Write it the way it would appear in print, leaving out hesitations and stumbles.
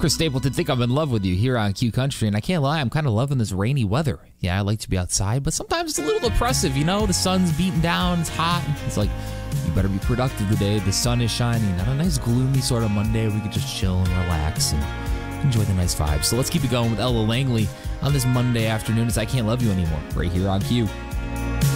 Chris Stapleton, Think I'm in Love with You here on Q Country, and I can't lie, I'm kind of loving this rainy weather. Yeah, I like to be outside, but sometimes it's a little oppressive, you know? The sun's beating down, it's hot. It's like, you better be productive today. The sun is shining. Not a nice gloomy sort of Monday where we could just chill and relax and enjoy the nice vibes. So let's keep it going with Ella Langley on this Monday afternoon as I Can't Love You Anymore, right here on Q.